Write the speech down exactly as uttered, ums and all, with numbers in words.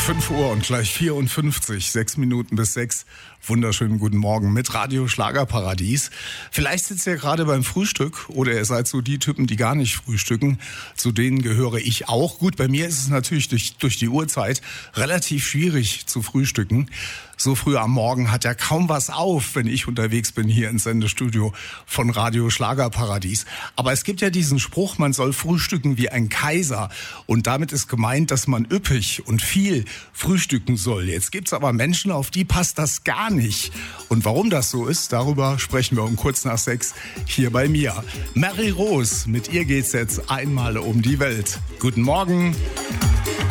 fünf Uhr und gleich vierundfünfzig, sechs Minuten bis sechs. Wunderschönen guten Morgen mit Radio Schlagerparadies. Vielleicht sitzt ihr gerade beim Frühstück oder ihr seid so die Typen, die gar nicht frühstücken. Zu denen gehöre ich auch. Gut, bei mir ist es natürlich durch, durch die Uhrzeit relativ schwierig zu frühstücken. So früh am Morgen hat ja kaum was auf, wenn ich unterwegs bin hier ins Sendestudio von Radio Schlagerparadies. Aber es gibt ja diesen Spruch, man soll frühstücken wie ein Kaiser. Und damit ist gemeint, dass man üppig und viel frühstücken soll. Jetzt gibt's aber Menschen, auf die passt das gar nicht. Und warum das so ist, darüber sprechen wir um kurz nach sechs hier bei mir. Mary Rose, mit ihr geht's jetzt einmal um die Welt. Guten Morgen.